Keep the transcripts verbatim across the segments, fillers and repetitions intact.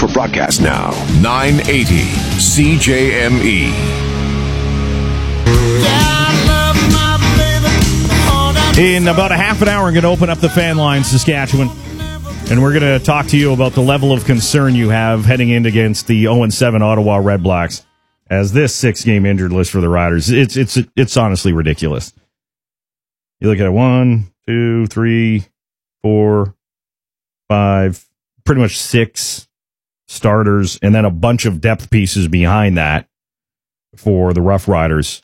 for broadcast now. nine eighty C J M E. In about a half an hour, I'm going to open up the fan line, Saskatchewan. And we're going to talk to you about the level of concern you have heading in against the oh and seven Ottawa Red Blacks. As this six-game injured list for the Riders, it's it's it's honestly ridiculous. You look at it, one, two, three, four, five, pretty much six starters, and then a bunch of depth pieces behind that for the Rough Riders.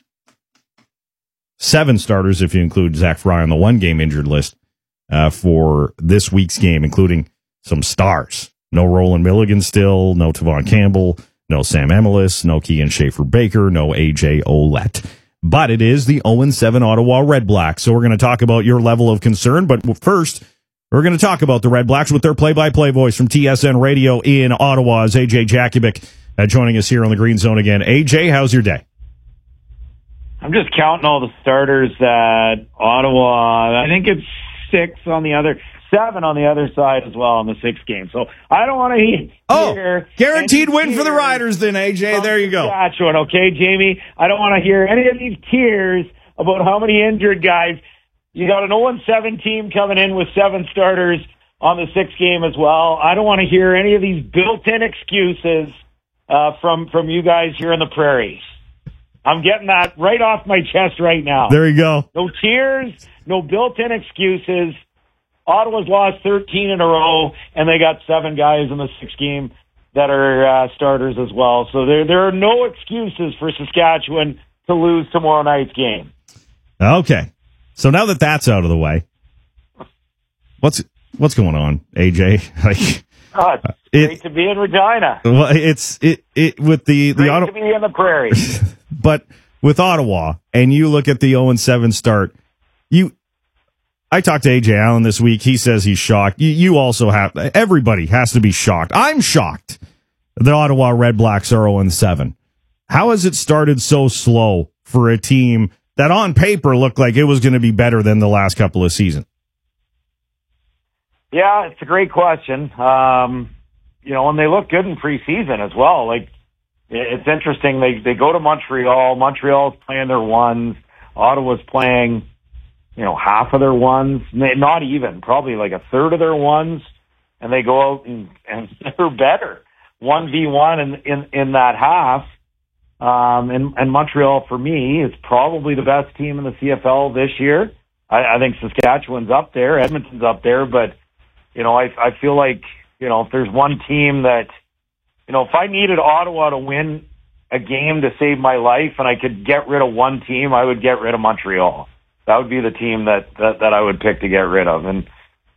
Seven starters, if you include Zach Fry on the one-game injured list uh, for this week's game, including some stars. No Roland Milligan still, no Tavon Campbell, no Sam Emelis, no Kean Schaefer-Baker, no A J Ouellette. But it is the oh and seven Ottawa Red Blacks, so we're going to talk about your level of concern. But first, we're going to talk about the Red Blacks with their play-by-play voice from T S N Radio in Ottawa, as A J Jakubic uh, joining us here on the Green Zone again. A J, how's your day? I'm just counting all the starters at Ottawa. I think it's six on the other, seven on the other side as well in the sixth game. So I don't want to hear. Oh, guaranteed win for the Riders then, A J. There you go. Saskatchewan, okay, Jamie? I don't want to hear any of these tears about how many injured guys. You got an oh and seven team coming in with seven starters on the sixth game as well. I don't want to hear any of these built-in excuses uh, from, from you guys here in the Prairies. I'm getting that right off my chest right now. There you go. No tears, no built-in excuses. Ottawa's lost thirteen in a row, and they got seven guys in the sixth game that are uh, starters as well. So there, there are no excuses for Saskatchewan to lose tomorrow night's game. Okay. So now that that's out of the way, what's what's going on, A J? Like, oh, it's it, great to be in Regina. Well, it's it it with the the great Ottawa, to be in the Prairies. But with Ottawa, and you look at the oh and seven start, you. I talked to A J Allen this week. He says he's shocked. You, you also have. Everybody has to be shocked. I'm shocked. The Ottawa Red Blacks are oh and seven. How has it started so slow for a team that on paper looked like it was going to be better than the last couple of seasons? Yeah, it's a great question. Um, you know, and they look good in preseason as well. Like, it's interesting. They they go to Montreal. Montreal's playing their ones. Ottawa's playing, you know, half of their ones. Not even, probably like a third of their ones. And they go out and, and they're better. one v one in, in, in that half. Um, and, and Montreal, for me, is probably the best team in the C F L this year. I, I think Saskatchewan's up there. Edmonton's up there. But, you know, I, I feel like, you know, if there's one team that, you know, if I needed Ottawa to win a game to save my life and I could get rid of one team, I would get rid of Montreal. That would be the team that, that, that I would pick to get rid of. And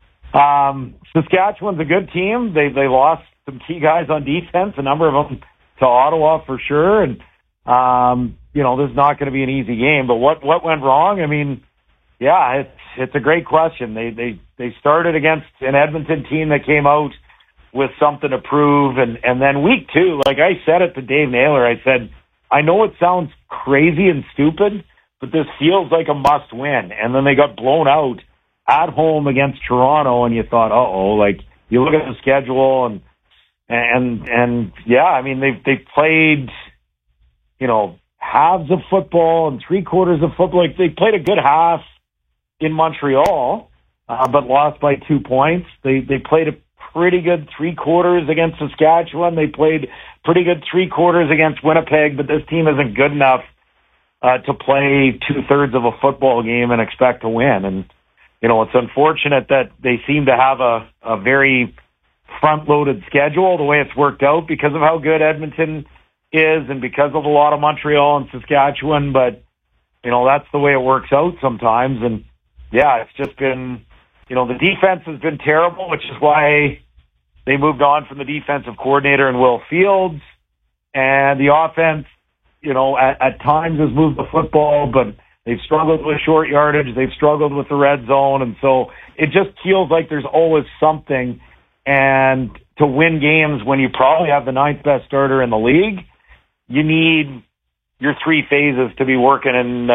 um, Saskatchewan's a good team. They they lost some key guys on defense, a number of them to Ottawa for sure. And, um, you know, this is not going to be an easy game. But what, what went wrong? I mean, yeah, it's it's a great question. They, they, they started against an Edmonton team that came out with something to prove. And, and then week two, like I said it to Dave Naylor, I said, I know it sounds crazy and stupid, but this feels like a must win. And then they got blown out at home against Toronto, and you thought, uh-oh, like, you look at the schedule, and, and, and yeah, I mean, they've, they've played, you know, halves of football and three quarters of football. Like, they played a good half in Montreal, uh, but lost by two points. They, they played a pretty good three quarters against Saskatchewan. They played pretty good three quarters against Winnipeg, but this team isn't good enough uh, to play two thirds of a football game and expect to win. And, you know, it's unfortunate that they seem to have a, a very front loaded schedule the way it's worked out because of how good Edmonton is and because of a lot of Montreal and Saskatchewan. But, you know, that's the way it works out sometimes. And yeah, it's just been, you know, the defense has been terrible, which is why they moved on from the defensive coordinator and Will Fields. And the offense, you know, at, at times has moved the football, but they've struggled with short yardage. They've struggled with the red zone. And so it just feels like there's always something. And to win games when you probably have the ninth best starter in the league, you need your three phases to be working in, uh,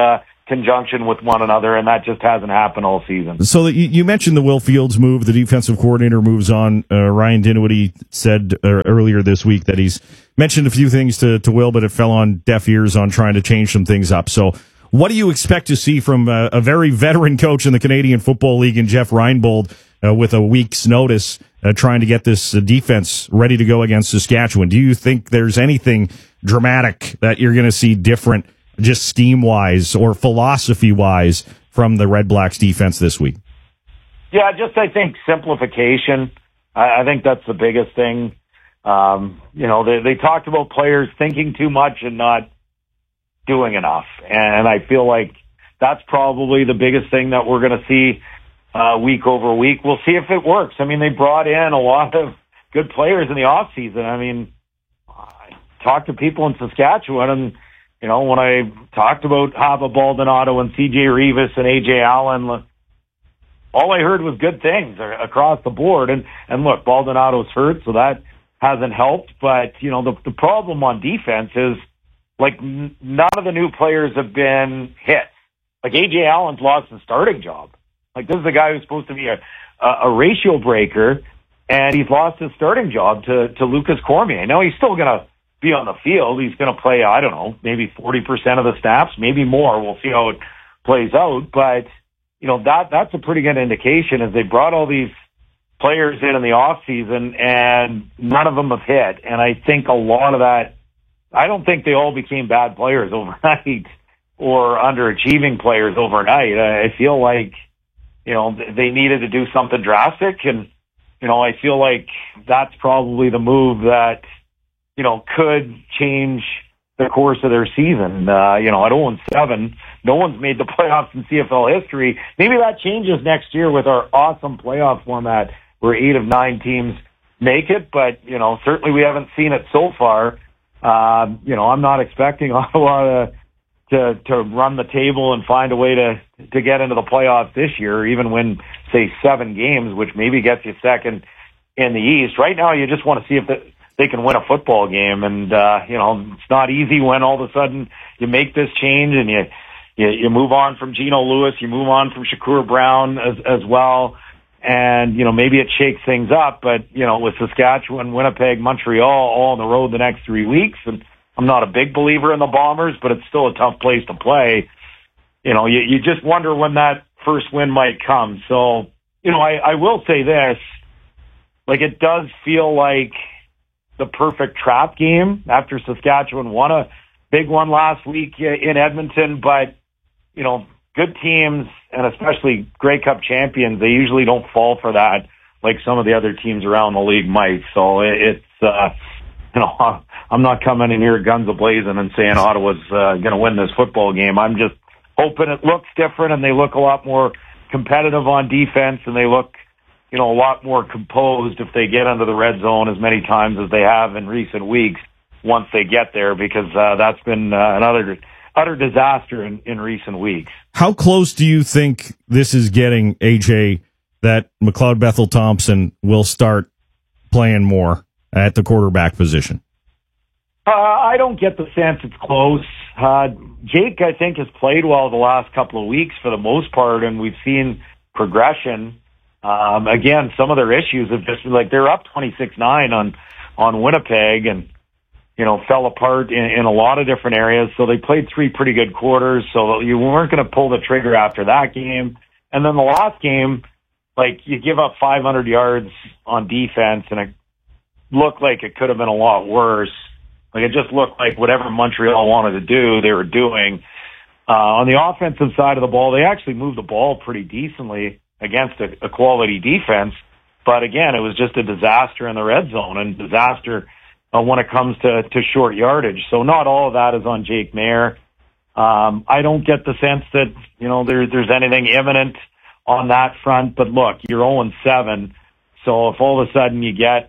conjunction with one another, and that just hasn't happened all season. So you, you mentioned the Will Fields move. The defensive coordinator moves on. Uh, Ryan Dinwiddie said uh, earlier this week that he's mentioned a few things to, to Will, but it fell on deaf ears on trying to change some things up. So what do you expect to see from a, a very veteran coach in the Canadian Football League in Jeff Reinbold uh, with a week's notice uh, trying to get this uh, defense ready to go against Saskatchewan? Do you think there's anything dramatic that you're going to see different just scheme-wise or philosophy-wise from the Red Blacks defense this week? Yeah, just I think simplification. I, I think that's the biggest thing. Um, you know, they, they talked about players thinking too much and not doing enough. And I feel like that's probably the biggest thing that we're going to see uh, week over week. We'll see if it works. I mean, they brought in a lot of good players in the offseason. I mean, I talked to people in Saskatchewan, and you know, when I talked about Hava Baldonado and C J Rivas and A J Allen, all I heard was good things across the board. And, and look, Baldonado's hurt, so that hasn't helped. But, you know, the, the problem on defense is, like, n- none of the new players have been hit. Like, A J Allen's lost his starting job. Like, this is a guy who's supposed to be a, a, a ratio breaker, and he's lost his starting job to, to Lucas Cormier. Now, he's still going to be on the field. He's going to play, I don't know, maybe forty percent of the snaps, maybe more. We'll see how it plays out. But, you know, that that's a pretty good indication as they brought all these players in in the off season and none of them have hit. And I think a lot of that, I don't think they all became bad players overnight or underachieving players overnight. I feel like, you know, they needed to do something drastic. And, you know, I feel like that's probably the move that, you know, could change the course of their season. Uh, you know, at oh and seven, no one's made the playoffs in C F L history. Maybe that changes next year with our awesome playoff format where eight of nine teams make it, but, you know, certainly we haven't seen it so far. Um, you know, I'm not expecting Ottawa to, to, to run the table and find a way to, to get into the playoffs this year, even win, say, seven games, which maybe gets you second in the East. Right now, you just want to see if the, they can win a football game. And, uh, you know, it's not easy when all of a sudden you make this change and you, you, you move on from Geno Lewis, you move on from Shakur Brown as, as well. And, you know, maybe it shakes things up, but, you know, with Saskatchewan, Winnipeg, Montreal all on the road the next three weeks. And I'm not a big believer in the Bombers, but it's still a tough place to play. You know, you, you just wonder when that first win might come. So, you know, I, I will say this, like, it does feel like the perfect trap game after Saskatchewan won a big one last week in Edmonton. But, you know, good teams, and especially Grey Cup champions, they usually don't fall for that like some of the other teams around the league might. So it's, uh, you know, I'm not coming in here guns a-blazing and saying Ottawa's uh, going to win this football game. I'm just hoping it looks different and they look a lot more competitive on defense and they look, you know, a lot more composed if they get into the red zone as many times as they have in recent weeks once they get there, because uh, that's been uh, another utter disaster in, in recent weeks. How close do you think this is getting, A J, that McLeod Bethel Thompson will start playing more at the quarterback position? Uh, I don't get the sense it's close. Uh, Jake, I think, has played well the last couple of weeks for the most part, and we've seen progression. Um, again, some of their issues have just been like they're up twenty-six nine on, on Winnipeg and, you know, fell apart in, in a lot of different areas. So they played three pretty good quarters. So you weren't going to pull the trigger after that game. And then the last game, like, you give up five hundred yards on defense and it looked like it could have been a lot worse. Like, it just looked like whatever Montreal wanted to do, they were doing. Uh, on the offensive side of the ball, they actually moved the ball pretty decently against a, a quality defense. But again, it was just a disaster in the red zone and disaster uh, when it comes to, to short yardage. So not all of that is on Jake Maier. Um, I don't get the sense that, you know, there, there's anything imminent on that front. But look, you're oh and seven. So if all of a sudden you get,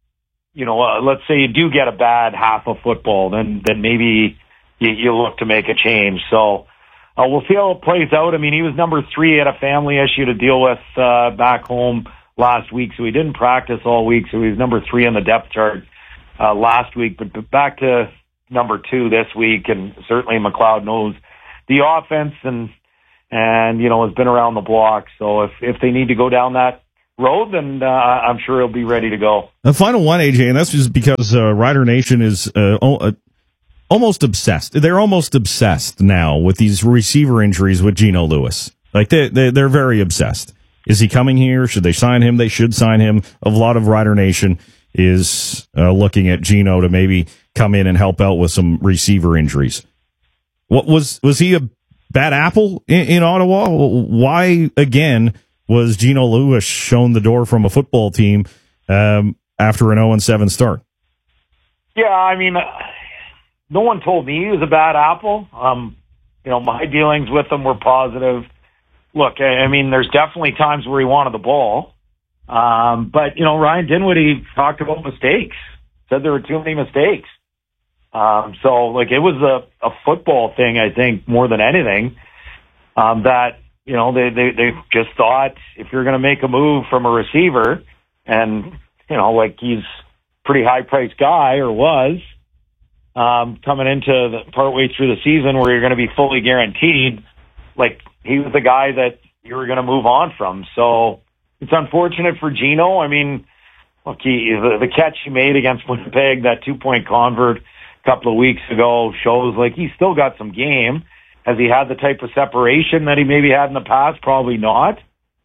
you know, uh, let's say you do get a bad half of football, then, then maybe you, you look to make a change. So, Uh, we'll see how it plays out. I mean, he was number three, had a family issue to deal with uh, back home last week, so he didn't practice all week, so he was number three on the depth chart uh, last week. But, but back to number two this week, and certainly McLeod knows the offense and, and, you know, has been around the block. So if, if they need to go down that road, then uh, I'm sure he'll be ready to go. The final one, A J, and that's just because uh, Rider Nation is uh, uh, almost obsessed. They're almost obsessed now with these receiver injuries with Geno Lewis. Like, they, they, they're very obsessed. Is he coming here? Should they sign him? They should sign him. A lot of Rider Nation is uh, looking at Geno to maybe come in and help out with some receiver injuries. What was was he a bad apple in, in Ottawa? Why, again, was Geno Lewis shown the door from a football team um, after an oh and seven start? Yeah, I mean, uh, no one told me he was a bad apple. Um, you know, my dealings with him were positive. Look, I, I mean, there's definitely times where he wanted the ball. Um, but, you know, Ryan Dinwiddie talked about mistakes, said there were too many mistakes. Um, so, like, it was a, a football thing, I think, more than anything, um, that, you know, they, they, they just thought if you're going to make a move from a receiver and, you know, like he's a pretty high-priced guy or was, um, coming into the partway through the season where you're going to be fully guaranteed, like, he was the guy that you were going to move on from. So it's unfortunate for Geno. I mean, look, he, the, the catch he made against Winnipeg, that two-point convert a couple of weeks ago, shows like he's still got some game. Has he had the type of separation that he maybe had in the past? Probably not.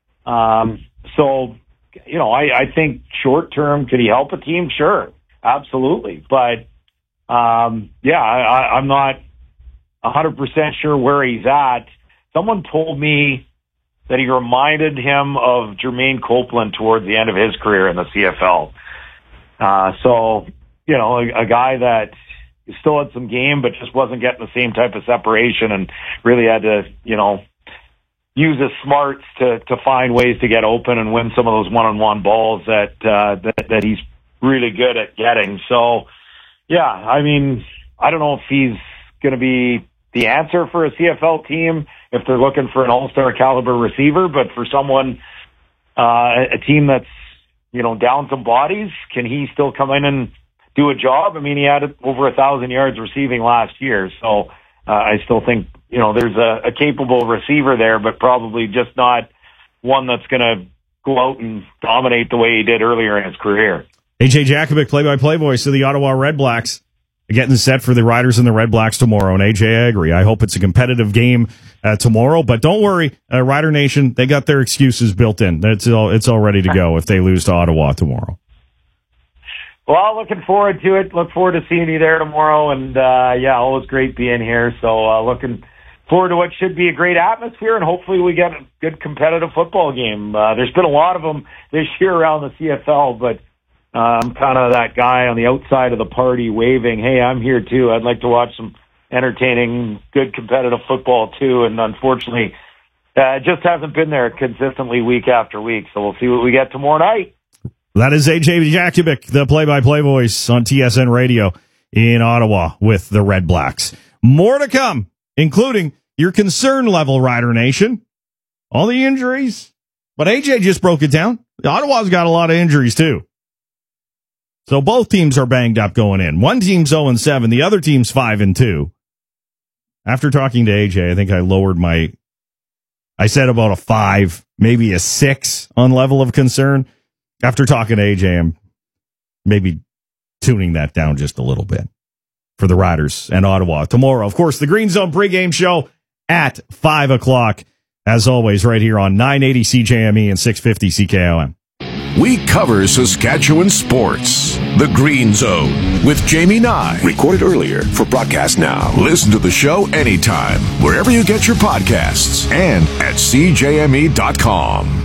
Um, so, you know, I, I think short term, could he help a team? Sure, absolutely. But, um, yeah, I, I, I'm not one hundred percent sure where he's at. Someone told me that he reminded him of Jermaine Copeland towards the end of his career in the C F L. Uh, so, you know, a, a guy that still had some game, but just wasn't getting the same type of separation and really had to, you know, use his smarts to, to find ways to get open and win some of those one-on-one balls that, uh, that, that he's really good at getting. So, yeah, I mean, I don't know if he's going to be the answer for a C F L team if they're looking for an all-star caliber receiver, but for someone, uh, a team that's, you know, down some bodies, can he still come in and do a job? I mean, he had over a thousand yards receiving last year. So, uh, I still think, you know, there's a, a capable receiver there, but probably just not one that's going to go out and dominate the way he did earlier in his career. A J Jakubic, play-by-play voice of the Ottawa Redblacks, getting set for the Riders and the Redblacks tomorrow. And A J, I agree. I hope it's a competitive game uh, tomorrow. But don't worry, uh, Rider Nation, they got their excuses built in. It's all, it's all ready to go if they lose to Ottawa tomorrow. Well, looking forward to it. Look forward to seeing you there tomorrow. And, uh, yeah, always great being here. So, uh, looking forward to what should be a great atmosphere, and hopefully we get a good competitive football game. Uh, there's been a lot of them this year around the C F L, but uh, I'm kind of that guy on the outside of the party waving, hey, I'm here too. I'd like to watch some entertaining, good competitive football too. And unfortunately, uh, it just hasn't been there consistently week after week. So we'll see what we get tomorrow night. That is A J Jakubic, the play-by-play voice on T S N Radio in Ottawa with the Redblacks. More to come, including your concern level, Rider Nation. All the injuries. But A J just broke it down. Ottawa's got a lot of injuries, too. So both teams are banged up going in. One team's oh and seven, the other team's five and two. After talking to A J, I think I lowered my, I said about a five, maybe a six on level of concern. After talking to A J, I'm maybe tuning that down just a little bit for the Riders and Ottawa tomorrow. Of course, the Green Zone pregame show at five o'clock, as always, right here on nine eighty C J M E and six fifty C K O M. We cover Saskatchewan sports. The Green Zone with Jamie Nye. Recorded earlier for broadcast now. Listen to the show anytime, wherever you get your podcasts, and at C J M E dot com.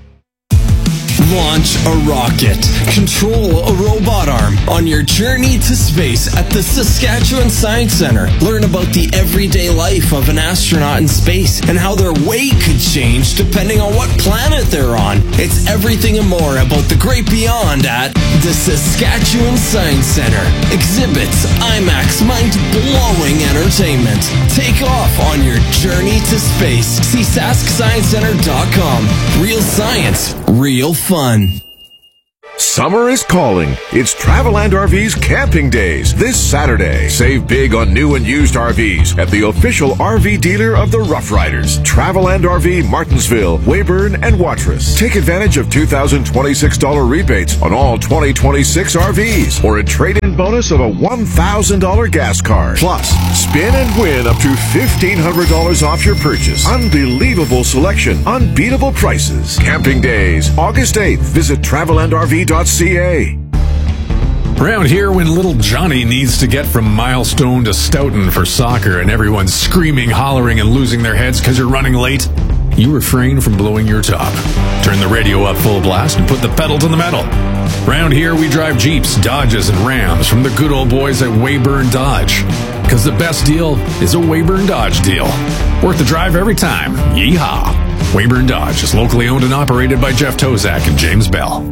Launch a rocket. Control a robot arm on your journey to space at the Saskatchewan Science Centre. Learn about the everyday life of an astronaut in space and how their weight could change depending on what planet they're on. It's everything and more about the great beyond at the Saskatchewan Science Centre. Exhibits, IMAX, mind-blowing entertainment. Take off on your journey to space. See sask science center dot com. Real science, real fun. Summer is calling. It's Traveland R V's Camping Days this Saturday. Save big on new and used R Vs at the official R V dealer of the Rough Riders, Traveland R V, Martinsville, Weyburn, and Watrous. Take advantage of two thousand twenty-six dollars rebates on all twenty twenty-six R Vs or a trade-in bonus of a one thousand dollars gas card. Plus, spin and win up to fifteen hundred dollars off your purchase. Unbelievable selection, unbeatable prices. Camping Days, August eighth. Visit traveland r v dot c a. Around here, when little Johnny needs to get from Milestone to Stoughton for soccer and everyone's screaming, hollering, and losing their heads because you're running late, you refrain from blowing your top. Turn the radio up full blast and put the pedal to the metal. Around here, we drive Jeeps, Dodges, and Rams from the good old boys at Weyburn Dodge. Because the best deal is a Weyburn Dodge deal. Worth the drive every time. Yeehaw! Weyburn Dodge is locally owned and operated by Jeff Tozak and James Bell.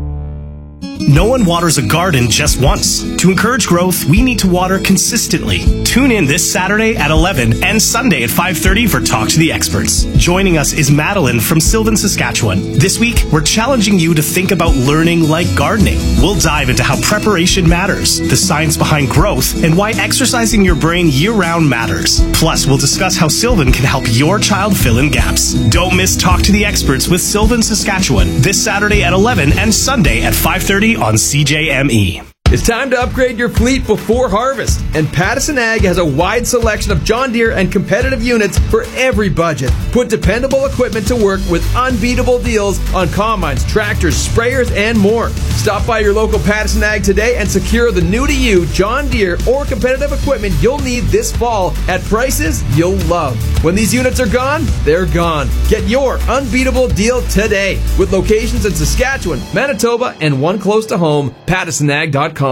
No one waters a garden just once. To encourage growth, we need to water consistently. Tune in this Saturday at eleven and Sunday at five thirty for Talk to the Experts. Joining us is Madeline from Sylvan, Saskatchewan. This week, we're challenging you to think about learning like gardening. We'll dive into how preparation matters, the science behind growth, and why exercising your brain year-round matters. Plus, we'll discuss how Sylvan can help your child fill in gaps. Don't miss Talk to the Experts with Sylvan, Saskatchewan this Saturday at eleven and Sunday at five thirty on C J M E. It's time to upgrade your fleet before harvest, and Pattison Ag has a wide selection of John Deere and competitive units for every budget. Put dependable equipment to work with unbeatable deals on combines, tractors, sprayers, and more. Stop by your local Pattison Ag today and secure the new-to-you John Deere or competitive equipment you'll need this fall at prices you'll love. When these units are gone, they're gone. Get your unbeatable deal today with locations in Saskatchewan, Manitoba, and one close to home, pattison ag dot com.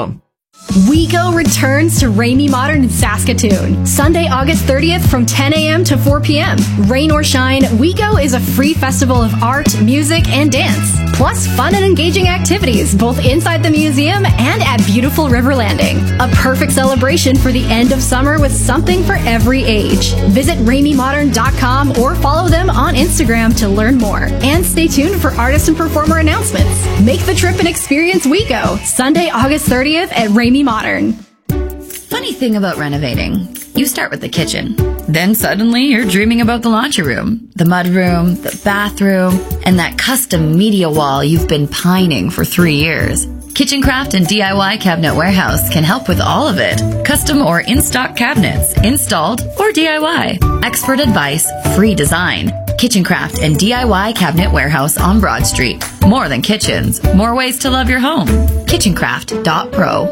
WeGo returns to Ramey Modern in Saskatoon, Sunday, August thirtieth from ten a.m. to four p.m. Rain or shine, WeGo is a free festival of art, music, and dance, plus fun and engaging activities both inside the museum and at beautiful River Landing. A perfect celebration for the end of summer with something for every age. Visit ramey modern dot com or follow them on Instagram to learn more. And stay tuned for artist and performer announcements. Make the trip and experience WeGo, Sunday, August thirtieth at Ramey Modern. Funny thing about renovating, you start with the kitchen. Then suddenly you're dreaming about the laundry room, the mudroom, the bathroom, and that custom media wall you've been pining for three years. Kitchen Craft and D I Y Cabinet Warehouse can help with all of it. Custom or in-stock cabinets, installed or D I Y. Expert advice, free design. Kitchen Craft and D I Y Cabinet Warehouse on Broad Street. More than kitchens, more ways to love your home. kitchen craft dot pro.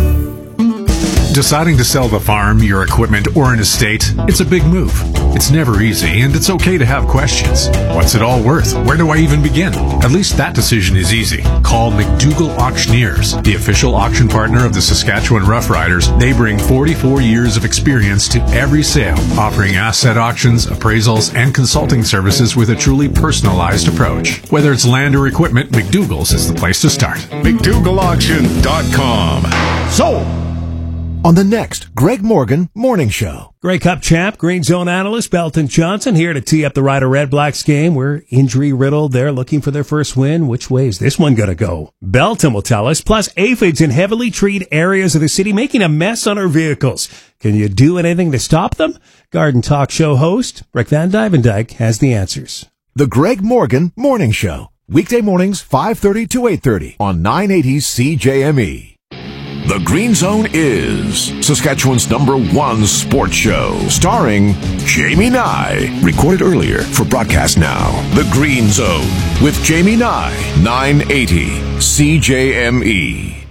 Deciding to sell the farm, your equipment, or an estate, it's a big move. It's never easy, and it's okay to have questions. What's it all worth? Where do I even begin? At least that decision is easy. Call McDougall Auctioneers, the official auction partner of the Saskatchewan Rough Riders. They bring forty-four years of experience to every sale, offering asset auctions, appraisals, and consulting services with a truly personalized approach. Whether it's land or equipment, McDougall's is the place to start. McDougall Auction dot com. Sold! On the next Greg Morgan Morning Show. Grey Cup champ, Green Zone analyst Belton Johnson here to tee up the Rider Red Blacks game. We're injury riddled. They're looking for their first win. Which way is this one going to go? Belton will tell us. Plus, aphids in heavily treated areas of the city making a mess on our vehicles. Can you do anything to stop them? Garden Talk Show host Rick Van Dyvendyke has the answers. The Greg Morgan Morning Show. Weekday mornings, five thirty to eight thirty on nine eighty C J M E. The Green Zone is Saskatchewan's number one sports show, starring Jamie Nye. Recorded earlier for broadcast now. The Green Zone with Jamie Nye, nine eighty C J M E.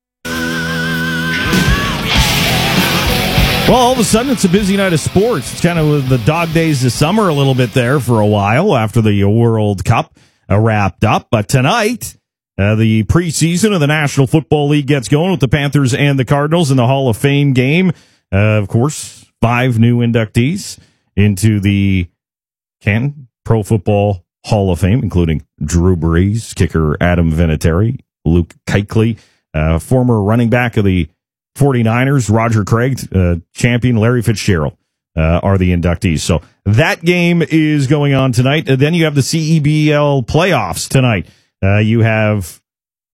Well, all of a sudden, it's a busy night of sports. It's kind of the dog days of summer a little bit there for a while after the World Cup uh, wrapped up. But tonight, Uh, the preseason of the National Football League gets going with the Panthers and the Cardinals in the Hall of Fame game. Uh, of course, five new inductees into the Canton Pro Football Hall of Fame, including Drew Brees, kicker Adam Vinatieri, Luke Kuechly, uh, former running back of the 49ers, Roger Craig, uh, champion Larry Fitzgerald, uh, are the inductees. So that game is going on tonight. And then you have the C E B L playoffs tonight. Uh, you have the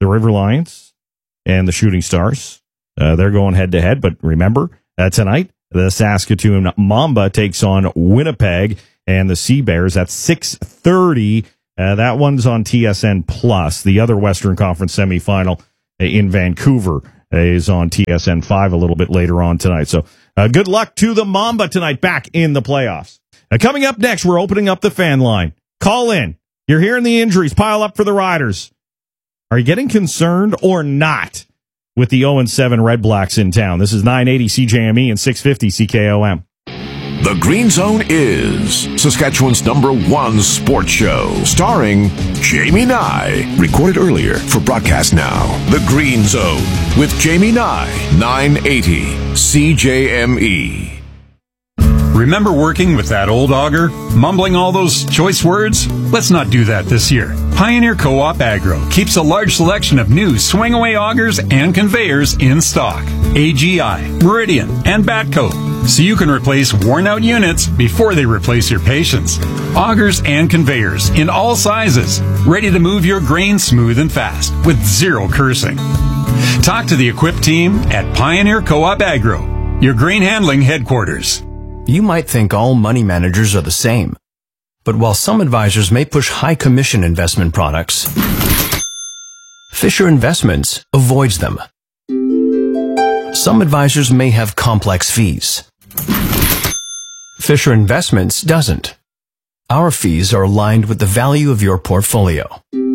the River Lions and the Shooting Stars. Uh, they're going head to head, but remember, uh, tonight, the Saskatoon Mamba takes on Winnipeg and the Sea Bears at six thirty. Uh, that one's on T S N Plus. The other Western Conference semifinal in Vancouver is on T S N five a little bit later on tonight. So uh, good luck to the Mamba tonight, back in the playoffs. Uh, coming up next, we're opening up the fan line. Call in. You're hearing the injuries pile up for the Riders. Are you getting concerned or not with the oh and seven Red Blacks in town? This is nine eighty C J M E and six fifty C K O M. The Green Zone is Saskatchewan's number one sports show, starring Jamie Nye. Recorded earlier for broadcast now. The Green Zone with Jamie Nye, nine eighty C J M E. Remember working with that old auger? Mumbling all those choice words? Let's not do that this year. Pioneer Co-op Agro keeps a large selection of new swing-away augers and conveyors in stock. A G I, Meridian, and Batco. So you can replace worn-out units before they replace your patience. Augers and conveyors in all sizes, ready to move your grain smooth and fast with zero cursing. Talk to the equipped team at Pioneer Co-op Agro, your grain handling headquarters. You might think all money managers are the same. But while some advisors may push high commission investment products, Fisher Investments avoids them. Some advisors may have complex fees. Fisher Investments doesn't. Our fees are aligned with the value of your portfolio.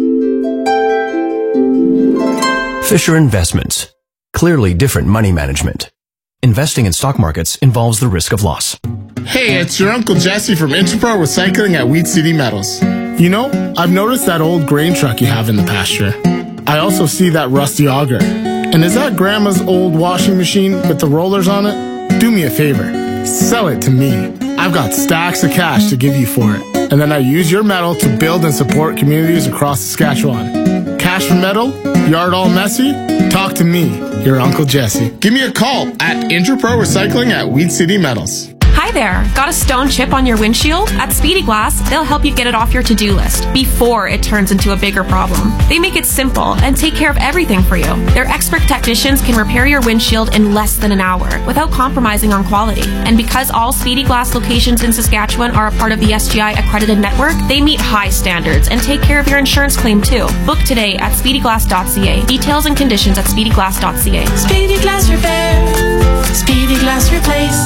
Fisher Investments. Clearly different money management. Investing in stock markets involves the risk of loss. Hey, it's your Uncle Jesse from Interpro Recycling at Weed City Metals. You know, I've noticed that old grain truck you have in the pasture. I also see that rusty auger. And is that Grandma's old washing machine with the rollers on it? Do me a favor. Sell it to me. I've got stacks of cash to give you for it. And then I use your metal to build and support communities across Saskatchewan. Cash for metal? Yard all messy? Talk to me, your Uncle Jesse. Give me a call at Interpro Recycling at Weed City Metals. Hi there. Got a stone chip on your windshield? At Speedy Glass, they'll help you get it off your to-do list before it turns into a bigger problem. They make it simple and take care of everything for you. Their expert technicians can repair your windshield in less than an hour without compromising on quality. And because all Speedy Glass locations in Saskatchewan are a part of the S G I accredited network, they meet high standards and take care of your insurance claim too. Book today at speedy glass dot c a. Details and conditions at speedy glass dot c a. Speedy Glass Repair. Speedy Glass Replace.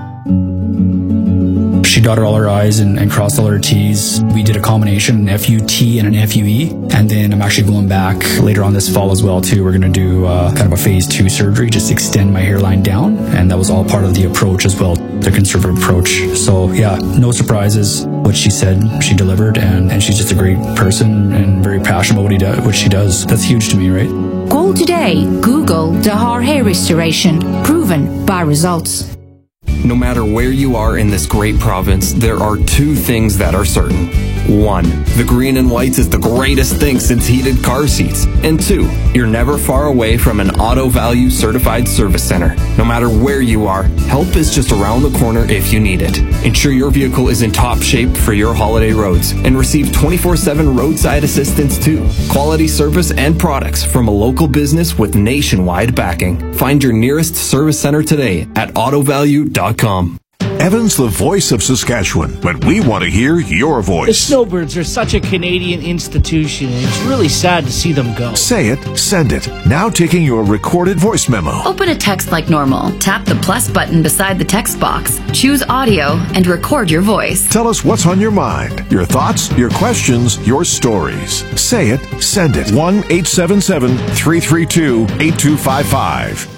She dotted all her I's and, and crossed all her T's. We did a combination, an F U T and an F U E. And then I'm actually going back later on this fall as well, too. We're going to do uh, kind of a phase two surgery, just extend my hairline down. And that was all part of the approach as well, the conservative approach. So, yeah, no surprises. What she said, she delivered. And, and she's just a great person and very passionate about what, he do, what she does. That's huge to me, right? Call today. Google Dahar Hair Restoration. Proven by results. No matter where you are in this great province, there are two things that are certain. One, the green and whites is the greatest thing since heated car seats. And two, you're never far away from an Auto Value certified service center. No matter where you are, help is just around the corner if you need it. Ensure your vehicle is in top shape for your holiday roads and receive twenty-four seven roadside assistance too. Quality service and products from a local business with nationwide backing. Find your nearest service center today at auto value dot com. Evan's the voice of Saskatchewan, but we want to hear your voice. The Snowbirds are such a Canadian institution, and it's really sad to see them go. Say it, send it. Now taking your recorded voice memo. Open a text like normal. Tap the plus button beside the text box. Choose audio and record your voice. Tell us what's on your mind, your thoughts, your questions, your stories. Say it, send it. one eight seven seven, three three two, eight two five five.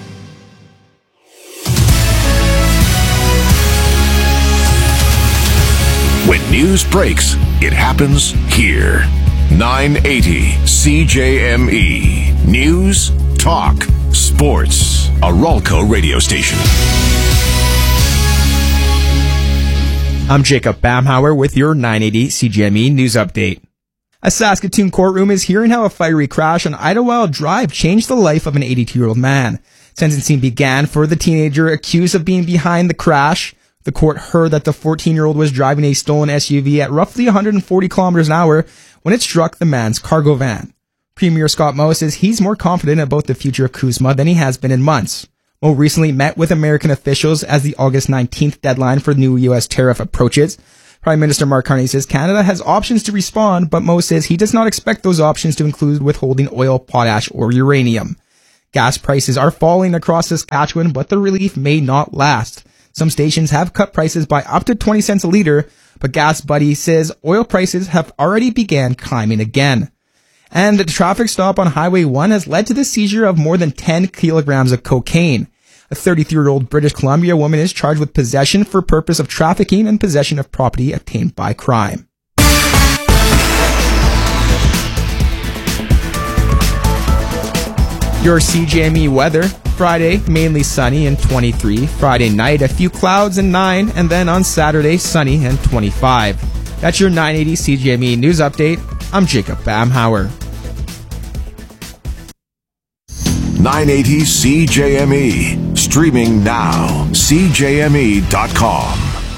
When news breaks, it happens here. nine eighty C J M E. News, talk, sports. A Ralco radio station. I'm Jacob Bamhauer with your nine eighty C G M E news update. A Saskatoon courtroom is hearing how a fiery crash on Idlewild Drive changed the life of an eighty-two-year-old man. Sentencing began for the teenager accused of being behind the crash. The court heard that the fourteen-year-old was driving a stolen S U V at roughly one hundred forty kilometers an hour when it struck the man's cargo van. Premier Scott Moe says he's more confident about the future of CUSMA than he has been in months. Moe recently met with American officials as the August nineteenth deadline for the new U S tariff approaches. Prime Minister Mark Carney says Canada has options to respond, but Moe says he does not expect those options to include withholding oil, potash, or uranium. Gas prices are falling across Saskatchewan, but the relief may not last. Some stations have cut prices by up to twenty cents a litre, but Gas Buddy says oil prices have already began climbing again. And the traffic stop on Highway one has led to the seizure of more than ten kilograms of cocaine. A thirty-three-year-old British Columbia woman is charged with possession for purpose of trafficking and possession of property obtained by crime. Your C J M E weather. Friday, mainly sunny and twenty-three. Friday night, a few clouds and nine. And then on Saturday, sunny and twenty-five. That's your nine eighty C J M E news update. I'm Jacob Bamhauer. nine eighty C J M E. Streaming now. C J M E dot com.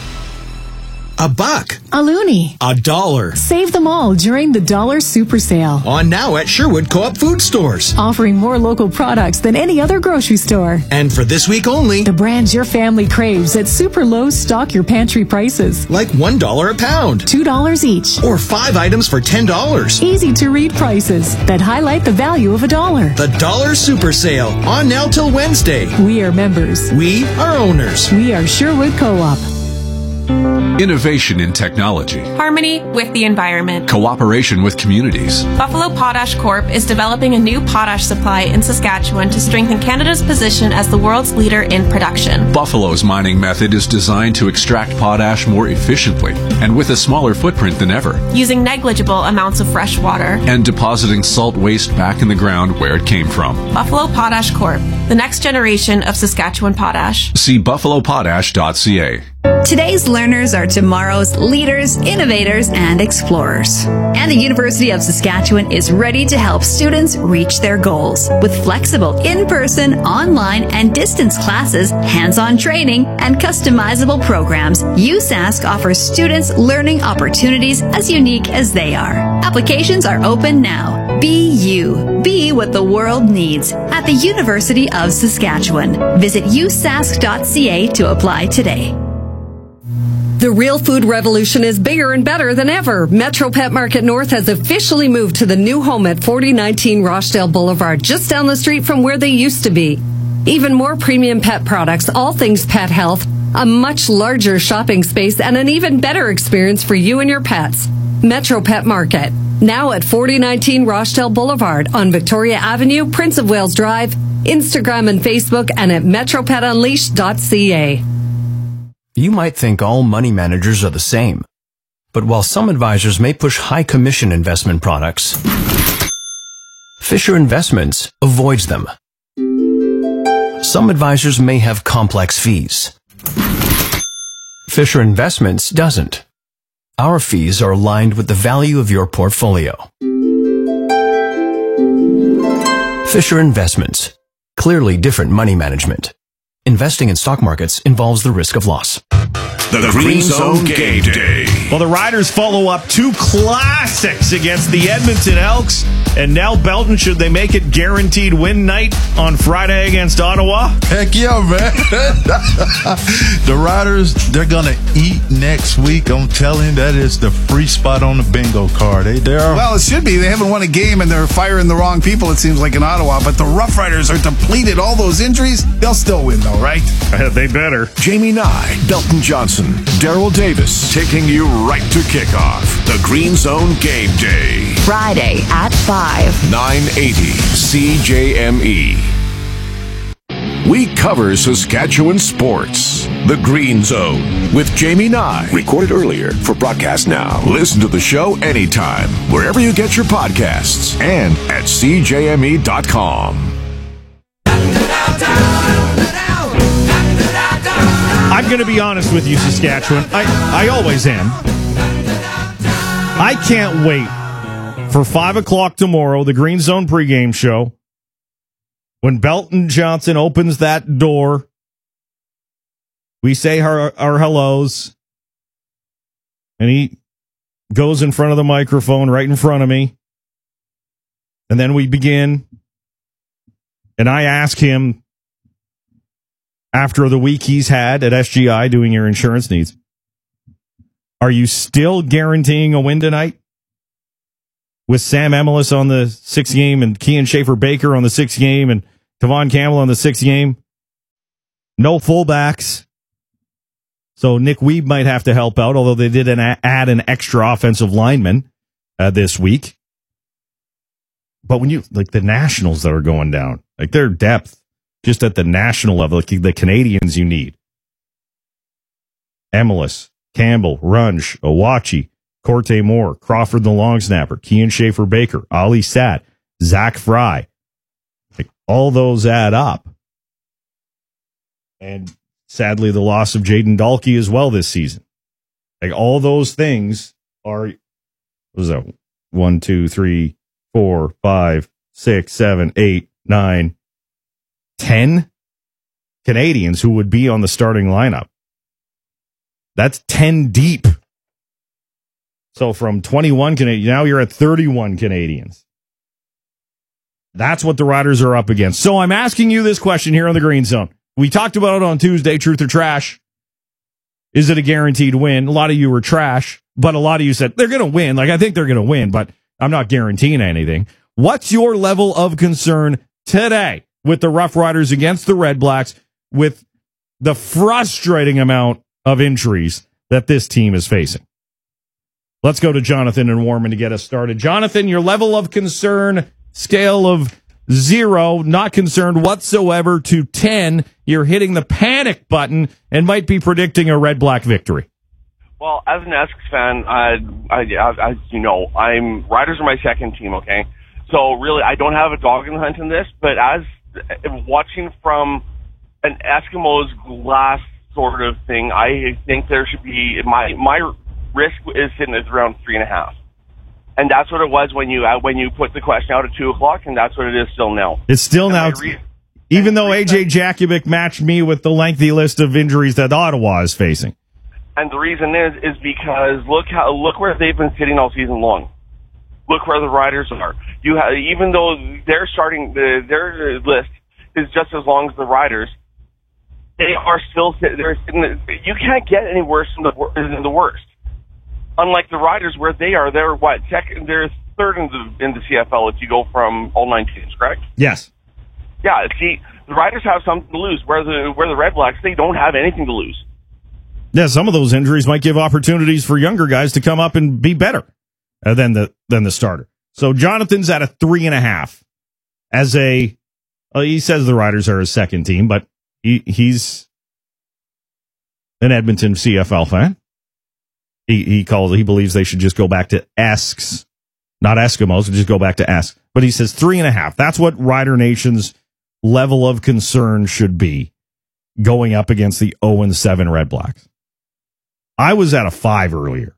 A buck. A loonie. A dollar. Save them all during the Dollar Super Sale. On now at Sherwood Co-op Food Stores. Offering more local products than any other grocery store. And for this week only, the brands your family craves at super low stock your pantry prices. Like one dollar a pound. two dollars each. Or five items for ten dollars. Easy to read prices that highlight the value of a dollar. The Dollar Super Sale. On now till Wednesday. We are members. We are owners. We are Sherwood Co-op. Innovation in technology. Harmony with the environment. Cooperation with communities. Buffalo Potash Corp is developing a new potash supply in Saskatchewan to strengthen Canada's position as the world's leader in production. Buffalo's mining method is designed to extract potash more efficiently and with a smaller footprint than ever. Using negligible amounts of fresh water. And depositing salt waste back in the ground where it came from. Buffalo Potash Corp, the next generation of Saskatchewan potash. See buffalo potash dot c a. Today's learners are tomorrow's leaders, innovators, and explorers. And the University of Saskatchewan is ready to help students reach their goals. With flexible in-person, online, and distance classes, hands-on training, and customizable programs, U S A S C offers students learning opportunities as unique as they are. Applications are open now. Be you. Be what the world needs at the University of Saskatchewan. Visit u s a s c dot c a to apply today. The real food revolution is bigger and better than ever. Metro Pet Market North has officially moved to the new home at forty nineteen Rochdale Boulevard, just down the street from where they used to be. Even more premium pet products, all things pet health, a much larger shopping space, and an even better experience for you and your pets. Metro Pet Market, now at forty nineteen Rochdale Boulevard on Victoria Avenue, Prince of Wales Drive, Instagram and Facebook, and at metro pet unleashed dot c a. You might think all money managers are the same. But while some advisors may push high commission investment products, Fisher Investments avoids them. Some advisors may have complex fees. Fisher Investments doesn't. Our fees are aligned with the value of your portfolio. Fisher Investments. Clearly different money management. Investing in stock markets involves the risk of loss. The Green Zone Game Day. Well, the Riders follow up two classics against the Edmonton Elks. And now Belton, should they make it guaranteed win night on Friday against Ottawa? Heck yeah, man. The Riders, they're going to eat next week. I'm telling you, that is the free spot on the bingo card. They, they are. Well, it should be. They haven't won a game, and they're firing the wrong people, it seems like, in Ottawa. But the Rough Riders are depleted. All those injuries, they'll still win, though, right? They better. Jamie Nye, Belton Johnson, Daryl Davis, taking you right to kickoff. The Green Zone Game Day. Friday at five. nine eighty C J M E. We cover Saskatchewan sports. The Green Zone with Jamie Nye. Recorded earlier for broadcast now. Listen to the show anytime, wherever you get your podcasts, and at c j m e dot com. I'm going to be honest with you, Saskatchewan. I, I always am. I can't wait for five o'clock tomorrow, the Green Zone pregame show, when Belton Johnson opens that door. We say our, our hellos, and he goes in front of the microphone right in front of me. And then we begin, and I ask him after the week he's had at S G I doing your insurance needs, are you still guaranteeing a win tonight? With Sam Emilus on the sixth game and Kean Schaefer-Baker on the sixth game and Tavon Campbell on the sixth game. No fullbacks. So Nick Weeb might have to help out, although they did an a- add an extra offensive lineman uh, this week. But when you, like the Nationals that are going down, like their depth just at the national level, like the Canadians you need. Emilus, Campbell, Runge, Owachi, Corte Moore, Crawford the long snapper, Kean Schaefer-Baker, Ali Satt, Zach Fry. Like, all those add up. And sadly, the loss of Jaden Dahlke as well this season. Like all those things are, what was that? One, two, three, four, five, six, seven, eight, nine, ten Canadians who would be on the starting lineup. That's ten deep. So from twenty-one Canadians, now you're at thirty-one Canadians. That's what the Riders are up against. So I'm asking you this question here on the Green Zone. We talked about it on Tuesday, truth or trash. Is it a guaranteed win? A lot of you were trash, but a lot of you said they're going to win. Like, I think they're going to win, but I'm not guaranteeing anything. What's your level of concern today with the Rough Riders against the Red Blacks with the frustrating amount of injuries that this team is facing? Let's go to Jonathan and Warman to get us started. Jonathan, your level of concern, scale of zero, not concerned whatsoever, to ten. You're hitting the panic button and might be predicting a Red-Black victory. Well, as an Esks fan, I, I, as you know, I'm Riders are my second team, okay? So really, I don't have a dog in the hunt in this, but as watching from an Eskimo's glass sort of thing, I think there should be, my my risk is sitting at around three and a half. And that's what it was when you uh, when you put the question out at two o'clock, and that's what it is still now. It's still and now, re- even though A J Jakubic matched me with the lengthy list of injuries that Ottawa is facing. And the reason is is because look how look where they've been sitting all season long. Look where the Riders are. You have, even though they're starting the, their list is just as long as the Riders, they are still they're sitting. You can't get any worse than the than the worst. Unlike the Riders, where they are, they're what second, they're third in the in the C F L if you go from all nine teams, correct? Yes. Yeah. See, the Riders have something to lose, where the where the Red Blacks, they don't have anything to lose. Yeah, some of those injuries might give opportunities for younger guys to come up and be better uh, than the than the starter. So Jonathan's at a three and a half. As a, well, he says the Riders are his second team, but he he's an Edmonton C F L fan. He he calls he believes they should just go back to Esks, not Eskimos, just go back to Esks. But he says three and a half. That's what Rider Nation's level of concern should be going up against the oh and seven Red Blacks. I was at a five earlier.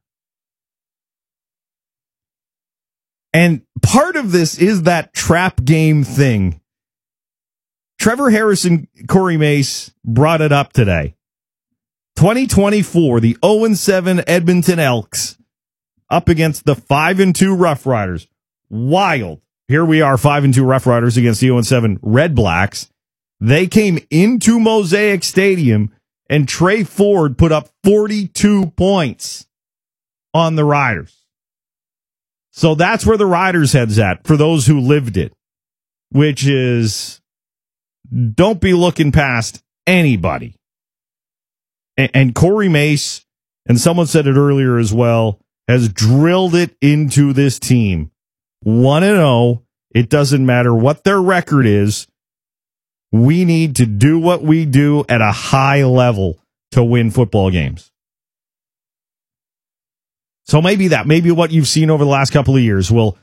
And part of this is that trap game thing. Trevor Harrison, Corey Mace brought it up today. twenty twenty-four, the oh and seven Edmonton Elks up against the five and two Rough Riders. Wild. Here we are, five and two Rough Riders against the oh and seven Red Blacks. They came into Mosaic Stadium and Trey Ford put up forty-two points on the Riders. So that's where the Riders' head's at for those who lived it, which is don't be looking past anybody. And, and Corey Mace, and someone said it earlier as well, has drilled it into this team. one and oh, it doesn't matter what their record is. We need to do what we do at a high level to win football games. So maybe that, maybe what you've seen over the last couple of years will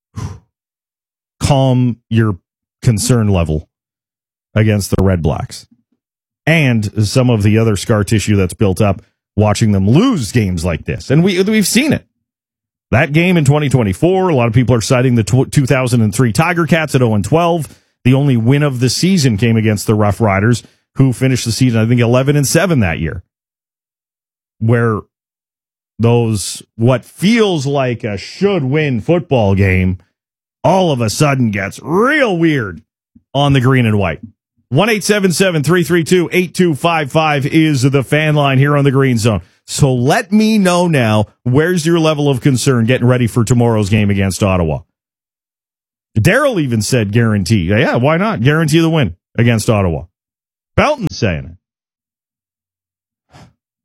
calm your concern level against the Red Blacks. And some of the other scar tissue that's built up watching them lose games like this. And we, we've seen it. That game in twenty twenty-four, a lot of people are citing the two thousand three Tiger Cats at oh and twelve. The only win of the season came against the Rough Riders, who finished the season, I think, eleven and seven that year. Where those, what feels like a should-win football game, all of a sudden gets real weird on the green and white. one eight seven seven, three three two, eight two five five is the fan line here on the Green Zone. So let me know now, where's your level of concern getting ready for tomorrow's game against Ottawa? Daryl even said guarantee. Yeah, why not? Guarantee the win against Ottawa. Belton's saying it.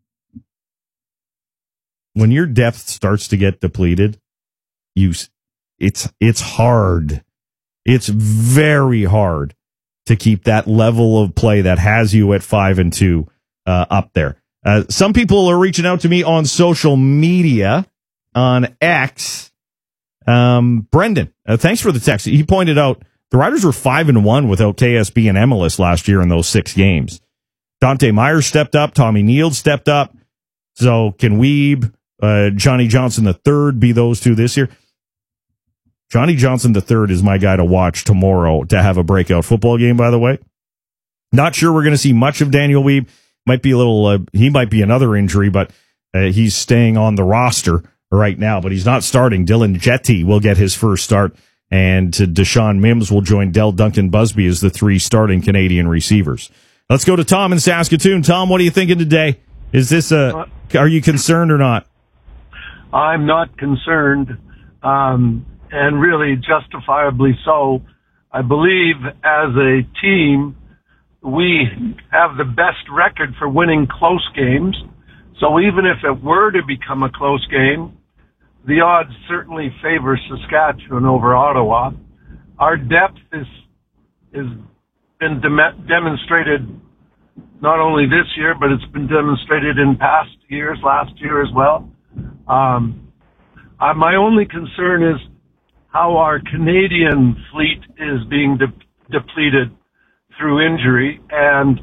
When your depth starts to get depleted, you it's it's hard. It's very hard to keep that level of play that has you at five and two uh, up there. Uh, some people are reaching out to me on social media, on X. Um, Brendan, uh, thanks for the text. He pointed out the Riders were five and one without K S B and Emilus last year in those six games. Dante Myers stepped up. Tommy Neal stepped up. So can Weeb, uh, Johnny Johnson the third be those two this year? Johnny Johnson the third is my guy to watch tomorrow to have a breakout football game, by the way. Not sure we're going to see much of Daniel Weeb. Might be a little, uh, he might be another injury, but uh, he's staying on the roster right now, but he's not starting. Dylan Jetty will get his first start, and uh, Deshaun Mims will join Del Duncan Busby as the three starting Canadian receivers. Let's go to Tom in Saskatoon. Tom, what are you thinking today? Is this a, are you concerned or not? I'm not concerned, um, and really justifiably so. I believe as a team, we have the best record for winning close games. So even if it were to become a close game, the odds certainly favor Saskatchewan over Ottawa. Our depth is is been dem- demonstrated not only this year, but it's been demonstrated in past years, last year as well. Um, uh, my only concern is how our Canadian fleet is being de- depleted through injury, and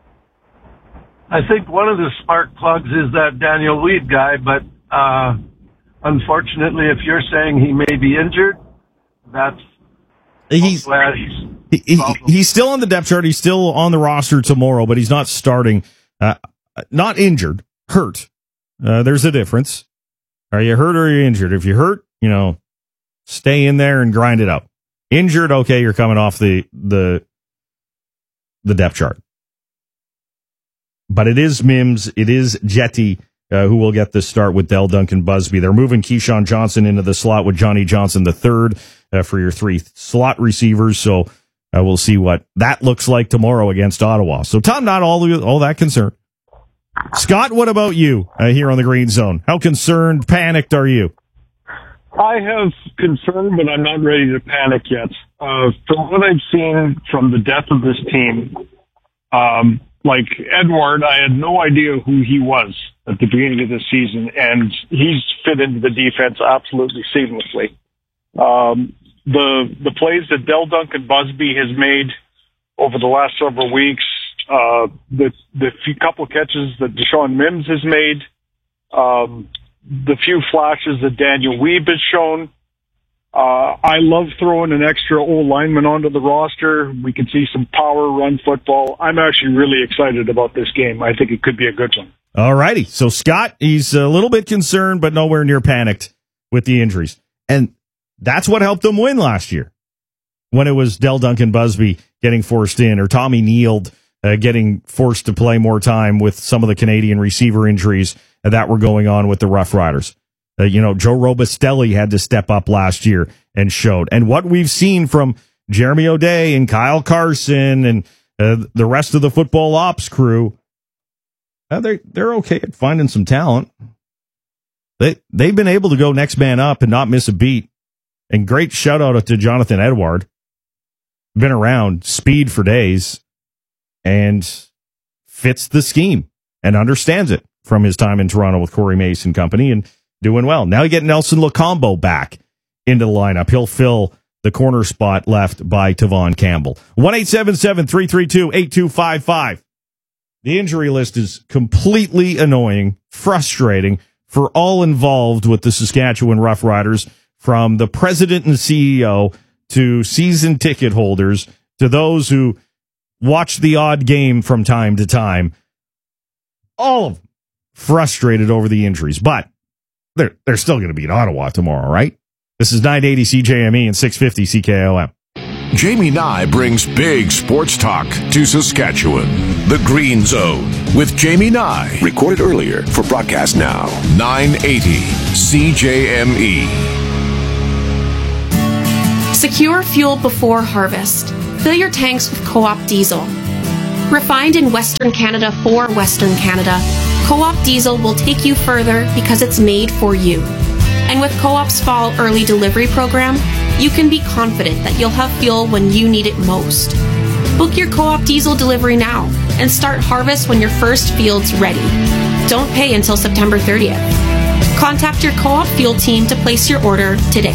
I think one of the spark plugs is that Daniel Weed guy, but uh, unfortunately, if you're saying he may be injured, that's he's glad he's he, he, he's still on the depth chart. He's still on the roster tomorrow, but he's not starting. Uh, not injured, hurt. Uh, there's a difference. Are you hurt or are you injured? If you're hurt, you know, stay in there and grind it out. Injured, okay, you're coming off the the the depth chart. But it is Mims, it is Jetty uh, who will get the start with Del Duncan Busby. They're moving Keyshawn Johnson into the slot with Johnny Johnson the third uh, for your three slot receivers. So uh, we'll see what that looks like tomorrow against Ottawa. So Tom, not all all that concerned. Scott, what about you uh, here on the Green Zone? How concerned, panicked are you? I have concern, but I'm not ready to panic yet. Uh, from what I've seen from the depth of this team, um, like Edward, I had no idea who he was at the beginning of the season, and he's fit into the defense absolutely seamlessly. Um, the the plays that Del Duncan Busby has made over the last several weeks, uh, the the few couple of catches that Deshaun Mims has made, um, the few flashes that Daniel Weeb has shown. Uh, I love throwing an extra old lineman onto the roster. We can see some power run football. I'm actually really excited about this game. I think it could be a good one. All righty. So Scott, he's a little bit concerned, but nowhere near panicked with the injuries. And that's what helped them win last year when it was Del Duncan Busby getting forced in, or Tommy Neal uh, getting forced to play more time with some of the Canadian receiver injuries that were going on with the Rough Riders. Uh, you know, Joe Robustelli had to step up last year and showed. And what we've seen from Jeremy O'Day and Kyle Carson and uh, the rest of the football ops crew, uh, they're, they're okay at finding some talent. They, they've been able to go next man up and not miss a beat. And great shout out to Jonathan Edward. Been around, speed for days, and fits the scheme and understands it from his time in Toronto with Corey Mason Company, and doing well. Now you get Nelson Locombo back into the lineup. He'll fill the corner spot left by Tavon Campbell. one eight seven seven, three three two, eight two five five. The injury list is completely annoying, frustrating for all involved with the Saskatchewan Roughriders, from the president and C E O to season ticket holders to those who watch the odd game from time to time. All of them frustrated over the injuries, but they're they're still going to beat Ottawa tomorrow, right? This is nine eighty C J M E and six fifty C K O M. Jamie Nye brings big sports talk to Saskatchewan. The Green Zone with Jamie Nye. Recorded earlier for broadcast now. nine eighty C J M E. Secure fuel before harvest. Fill your tanks with Co-op diesel. Refined in Western Canada for Western Canada, Co-op diesel will take you further because it's made for you. And with Co-op's fall early delivery program, you can be confident that you'll have fuel when you need it most. Book your Co-op diesel delivery now and start harvest when your first field's ready. Don't pay until September thirtieth. Contact your Co-op fuel team to place your order today.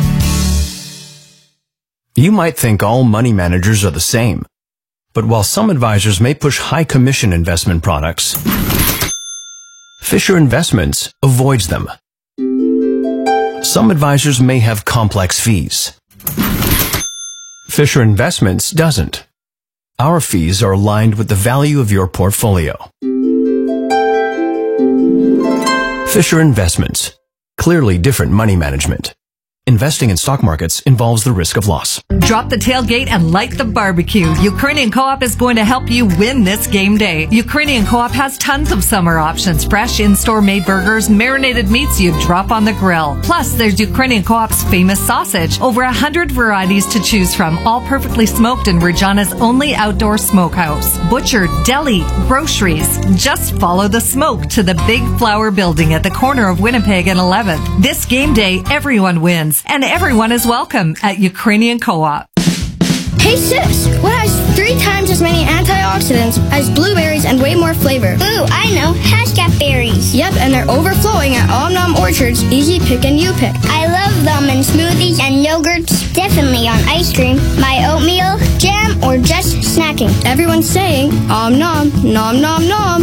You might think all money managers are the same. But while some advisors may push high commission investment products, Fisher Investments avoids them. Some advisors may have complex fees. Fisher Investments doesn't. Our fees are aligned with the value of your portfolio. Fisher Investments. Clearly different money management. Investing in stock markets involves the risk of loss. Drop the tailgate and light the barbecue. Ukrainian Co-op is going to help you win this game day. Ukrainian Co-op has tons of summer options. Fresh in-store made burgers, marinated meats you drop on the grill. Plus, there's Ukrainian Co-op's famous sausage. Over a hundred varieties to choose from, all perfectly smoked in Regina's only outdoor smokehouse. Butcher, deli, groceries. Just follow the smoke to the Big Flower Building at the corner of Winnipeg and eleventh. This game day, everyone wins. And everyone is welcome at Ukrainian Co-op. Hey sis, what has three times as many antioxidants as blueberries and way more flavor? Ooh, I know, Haskell berries. Yep, and they're overflowing at Om Nom Orchard's Easy Pick and You Pick. I love them in smoothies and yogurts, definitely on ice cream, my oatmeal, jam, or just snacking. Everyone's saying Om Nom, Nom Nom Nom.